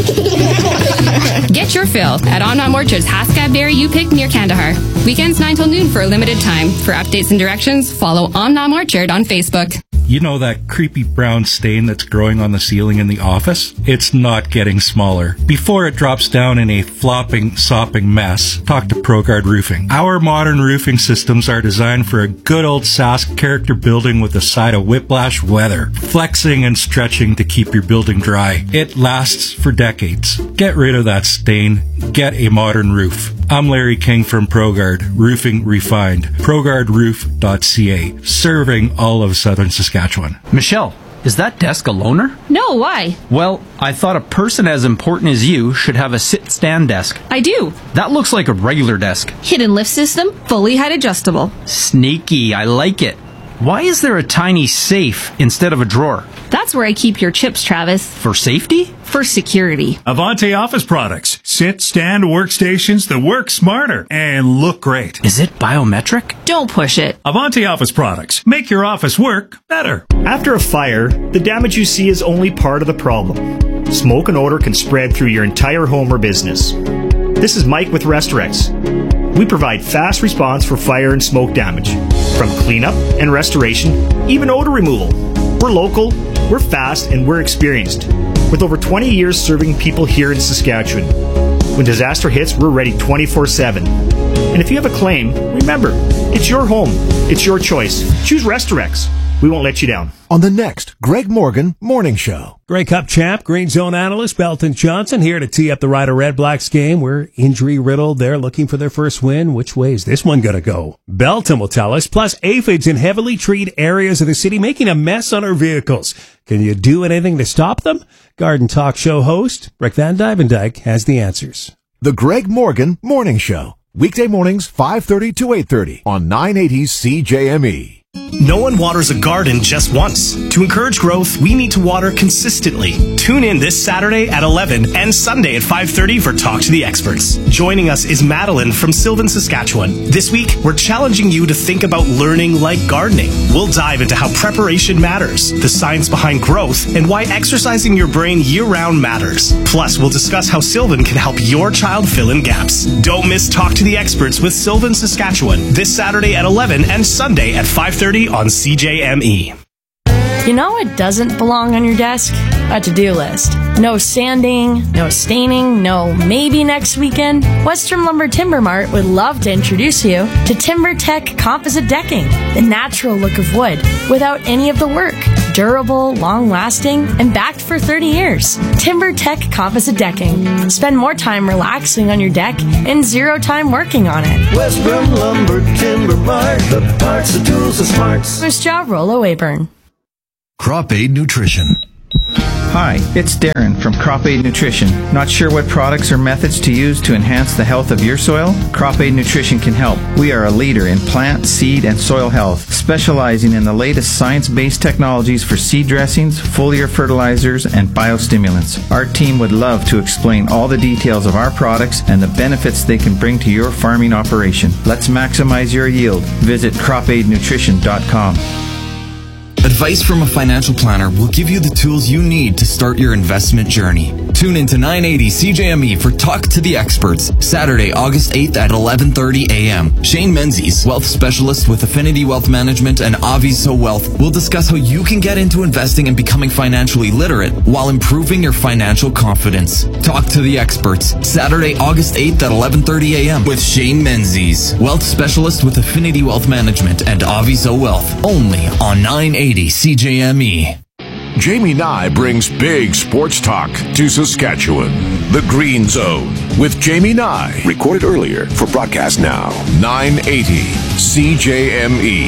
Get your fill at Om Nom Orchard's Haskell Berry You Pick near Kandahar. Weekends nine till noon for a limited time. For updates and directions, follow Om Nom Orchard on Facebook. You know that creepy brown stain that's growing on the ceiling in the office? It's not getting smaller. Before it drops down in a flopping, sopping mess, talk to ProGuard Roofing. Our modern roofing systems are designed for a good old Sask character building with a side of whiplash weather, flexing and stretching to keep your building dry. It lasts for decades. Get rid of that stain. Get a modern roof. I'm Larry King from ProGuard, Roofing Refined. ProGuard Roof dot C A, serving all of southern Saskatchewan. Michelle, is that desk a loaner? No, why? Well, I thought a person as important as you should have a sit-stand desk. I do. That looks like a regular desk. Hidden lift system, fully height adjustable. Sneaky, I like it. Why is there a tiny safe instead of a drawer? That's where I keep your chips, Travis. For safety? For security. Avante Office Products. Sit, stand workstations that work smarter and look great. Is it biometric? Don't push it. Avante Office Products. Make your office work better. After a fire, the damage you see is only part of the problem. Smoke and odor can spread through your entire home or business. This is Mike with Restorex. We provide fast response for fire and smoke damage, from cleanup and restoration, even odor removal. We're local, we're fast, and we're experienced, with over twenty years serving people here in Saskatchewan. When disaster hits, we're ready twenty-four seven. And if you have a claim, remember, it's your home, it's your choice. Choose Restorex. We won't let you down. On the next Greg Morgan Morning Show. Grey Cup champ, Green Zone analyst Belton Johnson here to tee up the Rider Red Blacks game. We're injury riddled. They're looking for their first win. Which way is this one going to go? Belton will tell us. Plus, aphids in heavily treed areas of the city making a mess on our vehicles. Can you do anything to stop them? Garden Talk Show host Rick Van Dyke has the answers. The Greg Morgan Morning Show. Weekday mornings, five thirty to eight thirty on nine eighty C J M E. No one waters a garden just once. To encourage growth, we need to water consistently. Tune in this Saturday at eleven and Sunday at five thirty for Talk to the Experts. Joining us is Madeline from Sylvan, Saskatchewan. This week, we're challenging you to think about learning like gardening. We'll dive into how preparation matters, the science behind growth, and why exercising your brain year-round matters. Plus, we'll discuss how Sylvan can help your child fill in gaps. Don't miss Talk to the Experts with Sylvan, Saskatchewan this Saturday at eleven and Sunday at five thirty on C J M E. You know what doesn't belong on your desk? A to-do list. No sanding, no staining, no maybe next weekend. Western Lumber Timber Mart would love to introduce you to TimberTech Composite Decking, the natural look of wood without any of the work. Durable, long-lasting, and backed for thirty years. TimberTech Composite Decking. Spend more time relaxing on your deck and zero time working on it. Western Lumber Timber Mart, the parts, the tools, the smarts. First job, Rollo Wayburn. Crop Aid Nutrition. Hi, it's Darren from Crop Aid Nutrition. Not sure what products or methods to use to enhance the health of your soil? Crop Aid Nutrition can help. We are a leader in plant, seed, and soil health, specializing in the latest science-based technologies for seed dressings, foliar fertilizers, and biostimulants. Our team would love to explain all the details of our products and the benefits they can bring to your farming operation. Let's maximize your yield. Visit crop aid nutrition dot com. Advice from a financial planner will give you the tools you need to start your investment journey. Tune in to nine eighty C J M E for Talk to the Experts, Saturday, August eighth at eleven thirty a.m. Shane Menzies, wealth specialist with Affinity Wealth Management and Aviso Wealth, will discuss how you can get into investing and becoming financially literate while improving your financial confidence. Talk to the Experts, Saturday, August eighth at eleven thirty a.m. with Shane Menzies, wealth specialist with Affinity Wealth Management and Aviso Wealth, only on nine eighty C J M E. Jamie Nye brings big sports talk to Saskatchewan. The Green Zone with Jamie Nye. Recorded earlier for broadcast now. nine eighty C J M E.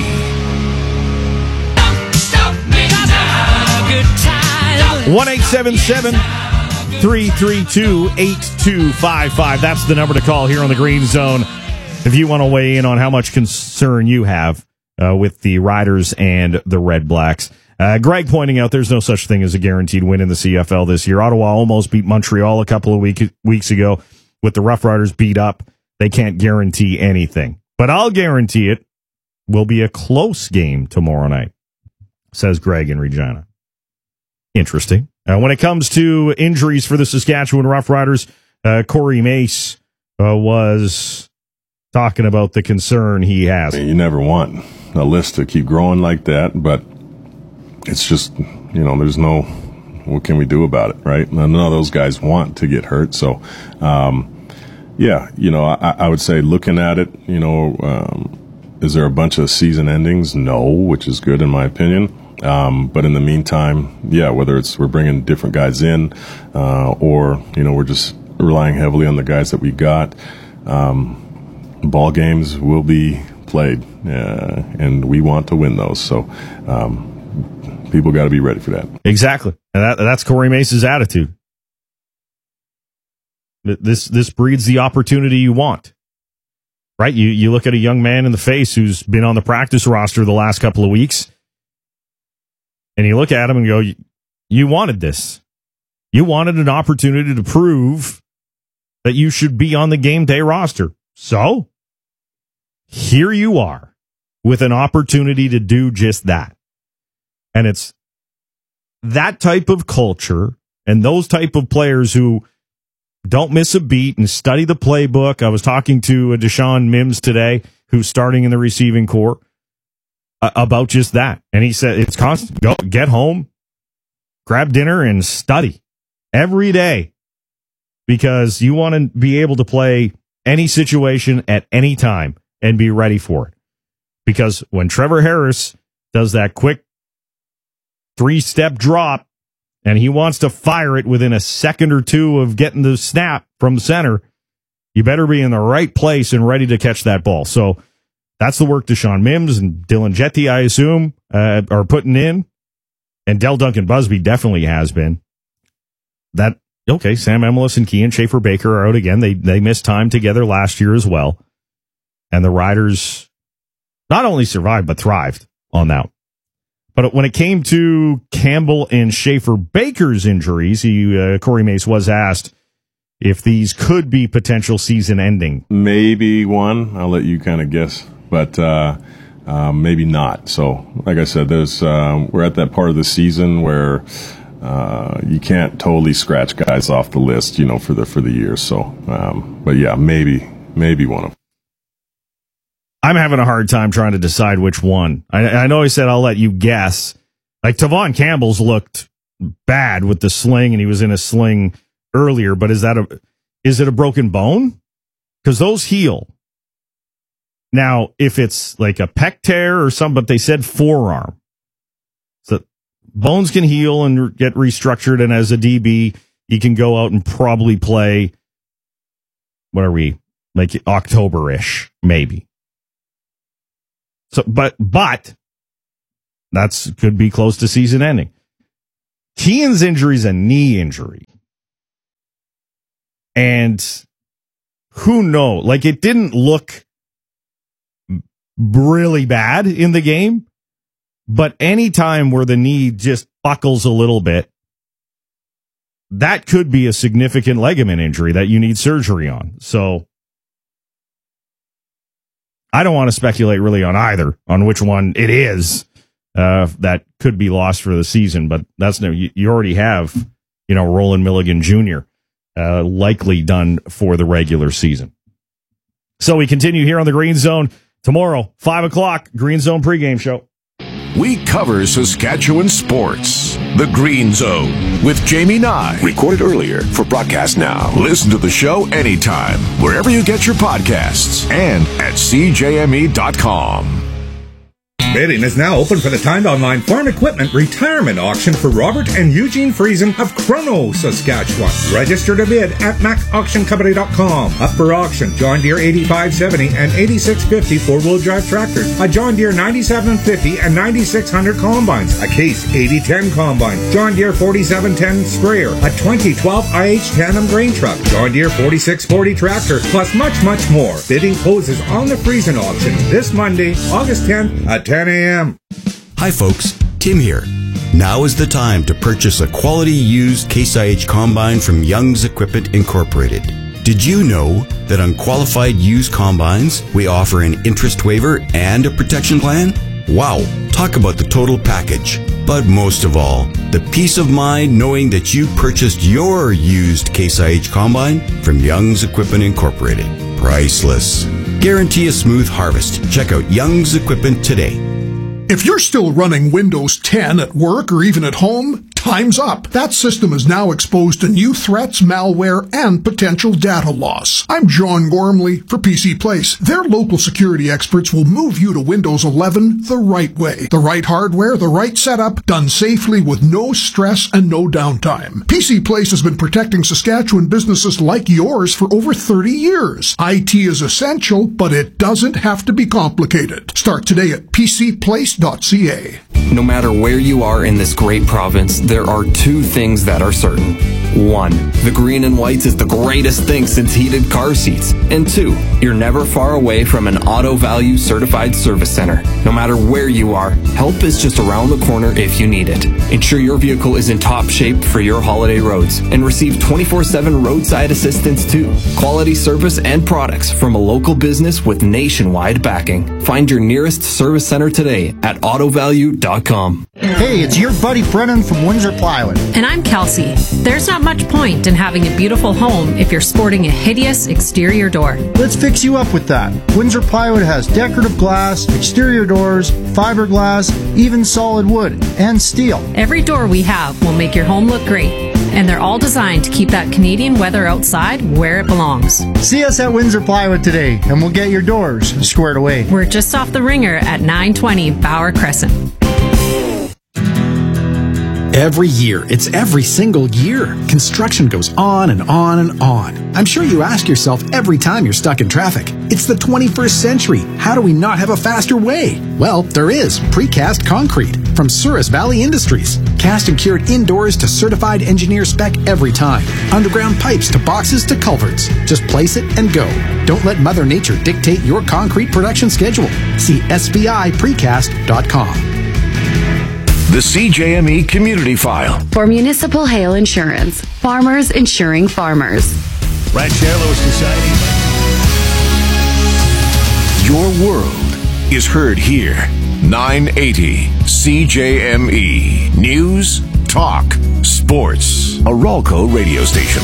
one eight seven seven, three three two, eight two five five. That's the number to call here on the Green Zone if you want to weigh in on how much concern you have uh, with the Riders and the Red Blacks. Uh, Greg pointing out there's no such thing as a guaranteed win in the C F L this year. Ottawa almost beat Montreal a couple of week, weeks ago. With the Rough Riders beat up, they can't guarantee anything. But I'll guarantee it will be a close game tomorrow night, says Greg in Regina. Interesting. Uh, when it comes to injuries for the Saskatchewan Rough Riders, uh, Corey Mace uh, was talking about the concern he has. You never want a list to keep growing like that, but it's just, you know, there's no, what can we do about it, right? None of those guys want to get hurt. So, um, yeah, you know, I, I would say looking at it, you know, um, is there a bunch of season endings? No, which is good in my opinion. Um, but in the meantime, yeah, whether it's we're bringing different guys in uh, or, you know, we're just relying heavily on the guys that we got, um, ball games will be played, uh, and we want to win those. So, um, people got to be ready for that. Exactly. And that, that's Corey Mace's attitude. This this breeds the opportunity you want. Right? You you look at a young man in the face who's been on the practice roster the last couple of weeks, and you look at him and go, you wanted this. You wanted an opportunity to prove that you should be on the game day roster. So, here you are with an opportunity to do just that. And it's that type of culture and those type of players who don't miss a beat and study the playbook. I was talking to a Deshaun Mims today, who's starting in the receiving corps, uh, about just that. And he said it's constant. Go get home, grab dinner, and study every day because you want to be able to play any situation at any time and be ready for it. Because when Trevor Harris does that quick three-step drop, and he wants to fire it within a second or two of getting the snap from center, you better be in the right place and ready to catch that ball. So that's the work Deshaun Mims and Dylan Jetty, I assume, uh, are putting in. And Del Duncan Busby definitely has been. That okay, Sam Emilus and Kean Schaefer-Baker are out again. They, they missed time together last year as well. And the Riders not only survived, but thrived on that. But when it came to Campbell and Schaefer-Baker's injuries, he, uh, Corey Mace was asked if these could be potential season ending. Maybe one. I'll let you kind of guess, but uh, uh, maybe not. So, like I said, there's uh, we're at that part of the season where uh, you can't totally scratch guys off the list, you know, for the for the year. So, um, but yeah, maybe maybe one of them. I'm having a hard time trying to decide which one. I, I know I said I'll let you guess Like Tavon Campbell's looked bad with the sling, and he was in a sling earlier, but is that a is it a broken bone? Because those heal. Now, if it's like a pec tear or something, but they said forearm. So bones can heal and get restructured, and as a D B, you can go out and probably play, what are we, like October-ish, maybe. So, but, but, that's could be close to season ending. Keean's injury is a knee injury. And who knows? Like, it didn't look really bad in the game, but any time where the knee just buckles a little bit, that could be a significant ligament injury that you need surgery on. So I don't want to speculate really on either, on which one it is uh, that could be lost for the season, but that's no, you, you already have, you know, Roland Milligan Junior Uh, likely done for the regular season. So we continue here on the Green Zone tomorrow, five o'clock, Green Zone pregame show. We cover Saskatchewan sports. The Green Zone with Jamie Nye. Recorded earlier for broadcast now. Listen to the show anytime, wherever you get your podcasts, and at C J M E dot com. Bidding is now open for the Timed Online Farm Equipment Retirement Auction for Robert and Eugene Friesen of Crono, Saskatchewan. Register to bid at mac auction company dot com. Up for auction, John Deere eighty-five seventy and eighty-six fifty four-wheel drive tractors, a John Deere ninety-seven fifty and ninety-six hundred combines, a Case eighty ten combine, John Deere forty-seven ten sprayer, a twenty twelve I H tandem grain truck, John Deere forty-six forty tractor, plus much, much more. Bidding closes on the Friesen auction this Monday, August tenth at ten a.m. Hi folks, Tim here. Now is the time to purchase a quality used Case I H combine from Young's Equipment Incorporated. Did you know that on qualified used combines, we offer an interest waiver and a protection plan? Wow, talk about the total package. But most of all, the peace of mind knowing that you purchased your used Case I H combine from Young's Equipment Incorporated. Priceless. Guarantee a smooth harvest. Check out Young's Equipment today. If you're still running Windows ten at work or even at home, time's up. That system is now exposed to new threats, malware, and potential data loss. I'm John Gormley for P C Place. Their local security experts will move you to Windows eleven the right way. The right hardware, the right setup, done safely with no stress and no downtime. P C Place has been protecting Saskatchewan businesses like yours for over thirty years. I T is essential, but it doesn't have to be complicated. Start today at p c place dot c a. No matter where you are in this great province, there are two things that are certain. One, the green and whites is the greatest thing since heated car seats. And two, you're never far away from an Auto Value certified service center. No matter where you are, help is just around the corner if you need it. Ensure your vehicle is in top shape for your holiday roads and receive twenty-four seven roadside assistance too. Quality service and products from a local business with nationwide backing. Find your nearest service center today at auto value dot com. Hey, it's your buddy Brennan from Windsor Plywood. And I'm Kelsey. There's not much point in having a beautiful home if you're sporting a hideous exterior door. Let's fix you up with that. Windsor Plywood has decorative glass, exterior doors, fiberglass, even solid wood, and steel. Every door we have will make your home look great, and they're all designed to keep that Canadian weather outside where it belongs. See us at Windsor Plywood today, and we'll get your doors squared away. We're just off the Ringer at nine twenty Bauer Crescent. Every year, it's every single year. Construction goes on and on and on. I'm sure you ask yourself every time you're stuck in traffic, it's the twenty-first century. How do we not have a faster way? Well, there is precast concrete from Souris Valley Industries. Cast and cured indoors to certified engineer spec every time. Underground pipes to boxes to culverts. Just place it and go. Don't let Mother Nature dictate your concrete production schedule. See S V I precast dot com. The C J M E Community File. For Municipal Hail Insurance. Farmers insuring farmers. Brad Sharlow Society. Your world is heard here. nine eighty C J M E. News, talk, sports. A Ralco radio station.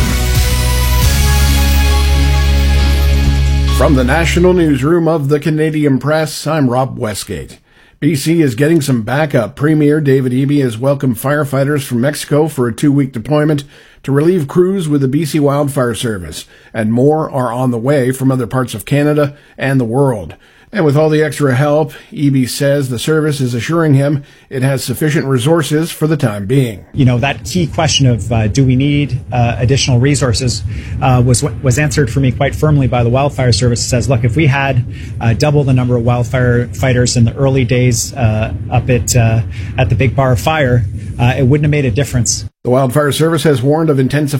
From the National Newsroom of the Canadian Press, I'm Rob Westgate. B C is getting some backup. Premier David Eby has welcomed firefighters from Mexico for a two-week deployment to relieve crews with the B C Wildfire Service, and more are on the way from other parts of Canada and the world. And with all the extra help, Eby says the service is assuring him it has sufficient resources for the time being. You know, that key question of uh, do we need uh, additional resources uh, was was answered for me quite firmly by the Wildfire Service. It says, look, if we had uh, double the number of wildfire fighters in the early days uh, up at, uh, at the Big Bar Fire, uh, it wouldn't have made a difference. The Wildfire Service has warned of intensified